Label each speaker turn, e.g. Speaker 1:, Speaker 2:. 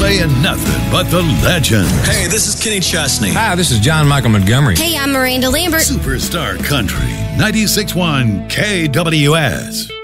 Speaker 1: playing nothing but the legends.
Speaker 2: Hey, this is Kenny Chesney.
Speaker 3: Hi, this is John Michael Montgomery.
Speaker 4: Hey, I'm Miranda Lambert.
Speaker 1: Superstar Country, 96.1 KWS.